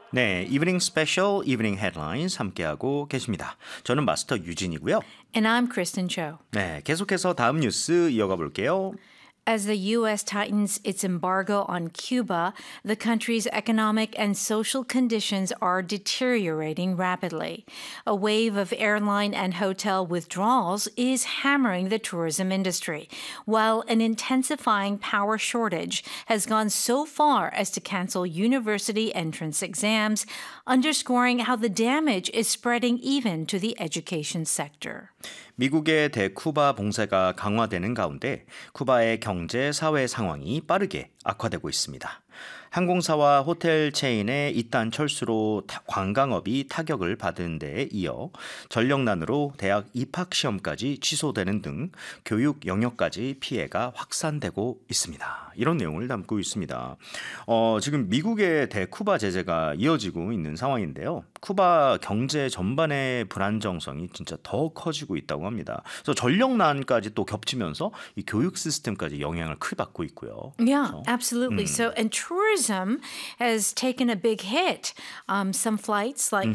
네, 이브닝 스페셜, 이브닝 헤드라인스 함께하고 계십니다. 저는 마스터 유진이고요. And I'm Kristen Cho. 네, 계속해서 다음 뉴스 이어가 볼게요. As the U.S. tightens its embargo on Cuba, the country's economic and social conditions are deteriorating rapidly. A wave of airline and hotel withdrawals is hammering the tourism industry, while an intensifying power shortage has gone so far as to cancel university entrance exams, underscoring how the damage is spreading even to the education sector. 미국의 대쿠바 봉쇄가 강화되는 가운데 쿠바의 경제, 사회 상황이 빠르게 악화되고 있습니다. 항공사와 호텔 체인의 이딴 철수로 관광업이 타격을 받은 데에 이어 전력난으로 대학 입학 시험까지 취소되는 등 교육 영역까지 피해가 확산되고 있습니다. 이런 내용을 담고 있습니다. 지금 미국의 대쿠바 제재가 이어지고 있는 상황인데요. 쿠바 경제 전반의 불안정성이 진짜 더 커지고 있다고 합니다. 그래서 전력난까지 또 겹치면서 이 교육 시스템까지 영향을 크게 받고 있고요. Yeah, 그래서, absolutely. So, and tourism has taken a big hit. Some flights, like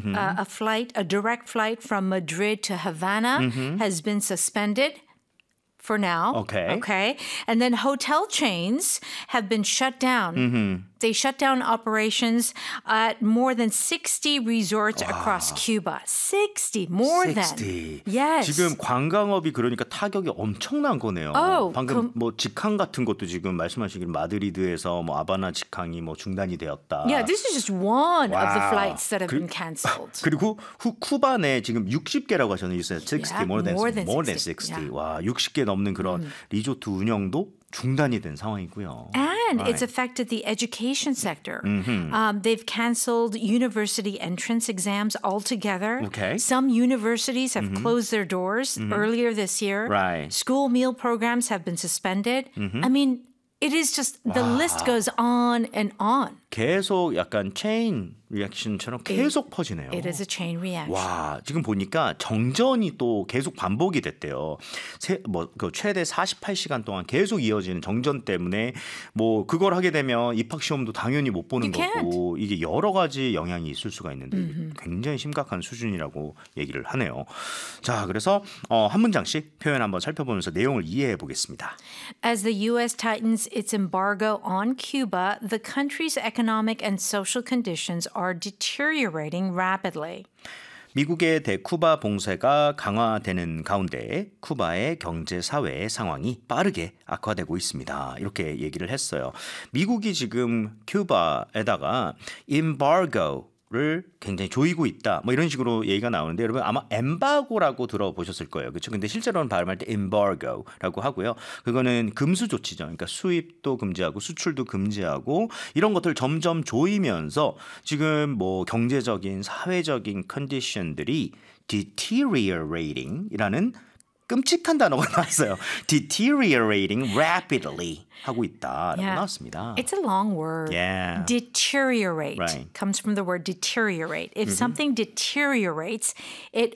a direct flight from Madrid to Havana, has been suspended for now. Okay. And then hotel chains have been shut down. They shut down operations at more than 60 resorts across Cuba. 60, more 60. than. Yes. 지금 관광업이 그러니까 타격이 엄청난 거네요. 방금 뭐 직항 같은 것도 지금 말씀하시길 마드리드에서 뭐 아바나 직항이 뭐 중단이 되었다. Yeah, this is just one of the Wow. flights that have been canceled. 그리고 쿠바 내 지금 60개라고 하셨는데 you said 60, Yeah, more than more 60. than 60. 와, 60개 넘는 그런 리조트 운영도 중단이 된 상황이고요. And Right. it's affected the education sector. They've canceled university entrance exams altogether. Okay. Some universities have closed their doors earlier this year. Right. School meal programs have been suspended. I mean, it is just, the list goes on and on. 계속 약간 체인 리액션처럼 계속 퍼지네요. It is a chain reaction. 와, 지금 보니까 정전이 또 계속 반복이 됐대요. 최대 48시간 동안 계속 이어지는 정전 때문에 뭐 그걸 하게 되면 입학 시험도 당연히 못 보는 거고 이게 여러 가지 영향이 있을 수가 있는데 굉장히 심각한 수준이라고 얘기를 하네요. 자, 그래서 한 문장씩 표현 한번 살펴보면서 내용을 이해해 보겠습니다. As the U.S. tightens its embargo on Cuba, the country's economic and social conditions are deteriorating rapidly. 미국의 대쿠바 봉쇄가 강화되는 가운데 쿠바의 경제 사회의 상황이 빠르게 악화되고 있습니다. 이렇게 얘기를 했어요. 미국이 지금 큐바에다가 embargo를 굉장히 조이고 있다. 뭐 이런 식으로 얘기가 나오는데 여러분 아마 엠바고라고 들어보셨을 거예요. 그렇죠? 근데 실제로는 발음할 때 embargo라고 하고요. 그거는 금수 조치죠. 그러니까 수입도 금지하고 수출도 금지하고 이런 것들 점점 조이면서 지금 뭐 경제적인 사회적인 컨디션들이 deteriorating이라는 끔찍한 단어가 나왔어요. deteriorating rapidly 하고 있다라고 나왔습니다. It's a long word. Yeah. Deteriorate Right. comes from the word deteriorate. If something deteriorates, it